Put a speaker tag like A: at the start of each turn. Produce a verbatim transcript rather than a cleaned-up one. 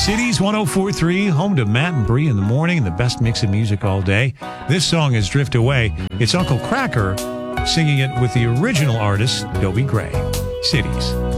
A: Cities one oh four point three, home to Matt and Bree in the morning and the best mix of music all day. This song is Drift Away. It's Uncle Kracker singing it with the original artist, Dobie Gray. Cities.